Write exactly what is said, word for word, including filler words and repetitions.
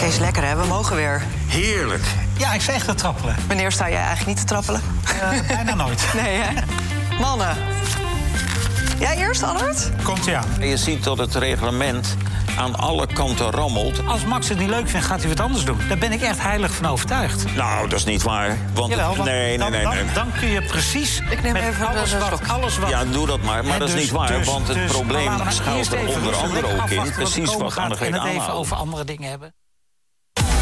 Kees, lekker hè, we mogen weer. Heerlijk. Ja, ik zeg echt te trappelen. Wanneer sta jij eigenlijk niet te trappelen? Uh, bijna nooit. Nee, hè? Mannen. Jij eerst, Allard? Komt ie aan. Je ziet dat het reglement aan alle kanten rammelt. Als Max het niet leuk vindt, gaat hij wat anders doen. Daar ben ik echt heilig van overtuigd. Nou, dat is niet waar. Want Jawel, want nee, nee, dan, nee, nee. Dan, dan kun je precies Ik neem met even alles een wat, slok. alles wat... Ja, doe dat maar. Maar En dat is dus- niet waar. dus- want het dus- probleem maar laten we nou schuilt eerst er even onder rustig andere ook in. afwachten wat er Precies komen wat gaat Annegreet en het even aanhaalde. over andere dingen hebben.